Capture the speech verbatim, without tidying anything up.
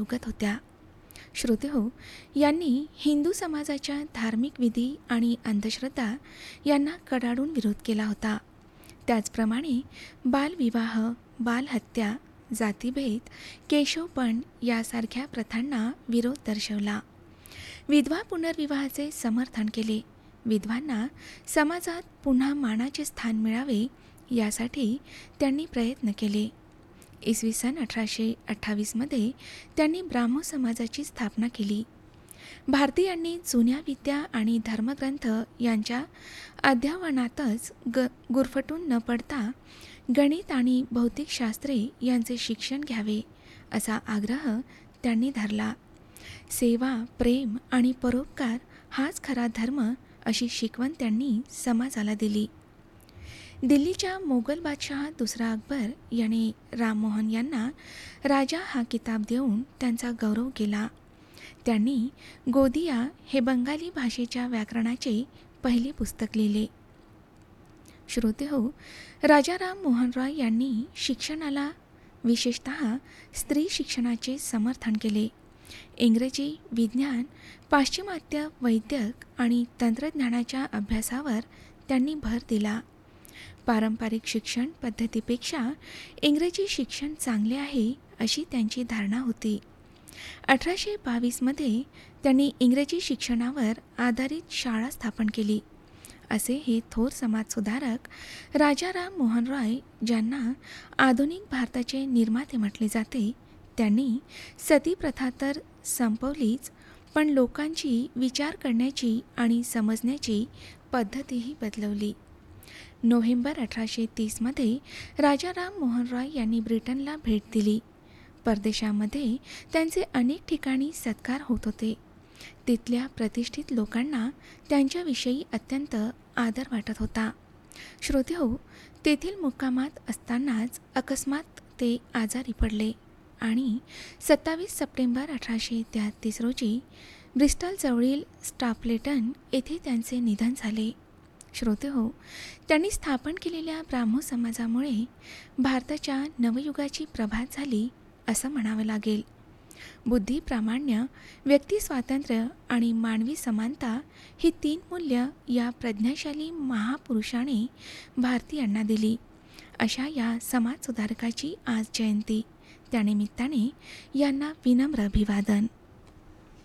अवगत होत्या. श्रोतेहो, यांनी हिंदू समाजाच्या धार्मिक विधी आणि अंधश्रद्धा यांना कडाडून विरोध केला होता. त्याचप्रमाणे बालविवाह, बालहत्या, जातीभेद, केशवपण यासारख्या प्रथांना विरोध दर्शवला. विधवा पुनर्विवाहाचे समर्थन केले. विधवांना समाजात पुन्हा मानाचे स्थान मिळावे यासाठी त्यांनी प्रयत्न केले. इसवी सन अठराशे अठ्ठावीसमध्ये त्यांनी ब्राह्मो समाजाची स्थापना केली. भारतीयांनी जुन्या विद्या आणि धर्मग्रंथ यांच्या अध्ययनातच ग गुरफटून न पडता गणित आणि भौतिकशास्त्रे यांचे शिक्षण घ्यावे असा आग्रह त्यांनी धरला. सेवा, प्रेम आणि परोपकार हाच खरा धर्म अशी शिकवण त्यांनी समाजाला दिली. दिल्लीच्या मोगल बादशहा दुसरा अकबर याने राममोहन यांना राजा हा किताब देऊन त्यांचा गौरव केला. त्यांनी गोदिया हे बंगाली भाषेच्या व्याकरणाचे पहिले पुस्तक लिहिले. श्रोतेहो, राजा राम मोहन रॉय यांनी शिक्षणाला, विशेषतः स्त्री शिक्षणाचे समर्थन केले. इंग्रजी, विज्ञान, पाश्चिमात्य वैद्यक आणि तंत्रज्ञानाच्या अभ्यासावर त्यांनी भर दिला. पारंपरिक शिक्षण पद्धतीपेक्षा इंग्रजी शिक्षण चांगले आहे अशी त्यांची धारणा होती. अठराशे बावीसमध्ये त्यांनी इंग्रजी शिक्षणावर आधारित शाळा स्थापन केली. असे हे थोर समाजसुधारक राजा राम मोहन रॉय, ज्यांना आधुनिक भारताचे निर्माते म्हटले जाते, त्यांनी सती प्रथा तर संपवलीच, पण लोकांची विचार करण्याची आणि समजण्याची पद्धतीही बदलवली. नोव्हेंबर अठराशे तीसमध्ये राजा राम मोहन रॉय यांनी ब्रिटनला भेट दिली. परदेशामध्ये त्यांचे अनेक ठिकाणी सत्कार होत होते. तिथल्या प्रतिष्ठित लोकांना त्यांच्याविषयी अत्यंत आदर वाटत होता. श्रोतेहो, तेथील मुक्कामात असतानाच अकस्मात ते आजारी पडले आणि सत्तावीस सप्टेंबर अठराशे तेहतीस रोजी ब्रिस्टलजवळील स्टापलेटन येथे त्यांचे निधन झाले. श्रोतेहो, त्यांनी स्थापन केलेल्या ब्राह्मो समाजामुळे भारताच्या नवयुगाची प्रभात झाली असं म्हणावं लागेल. बुद्धी, प्रामाण्य, व्यक्ती स्वातंत्र्य आणि मानवी समानता ही तीन मूल्य या प्रज्ञाशाली महापुरुषाने भारतीयांना दिली. अशा या समाजसुधारकाची आज जयंती. त्यानिमित्ताने यांना विनम्र अभिवादन.